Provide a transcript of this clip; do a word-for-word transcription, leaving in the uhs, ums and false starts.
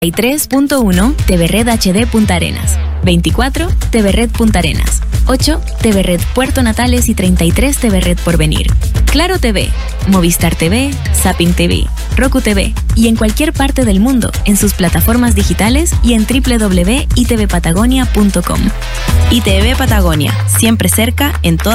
y tres punto uno T V Red H D Punta Arenas, veinticuatro T V Red Punta Arenas, ocho T V Red Puerto Natales y treinta y tres T V Red Porvenir. Claro T V, Movistar T V, Zapping T V, Roku T V y en cualquier parte del mundo en sus plataformas digitales y en doble u doble u doble u punto i t v patagonia punto com. I T V Patagonia, siempre cerca en todo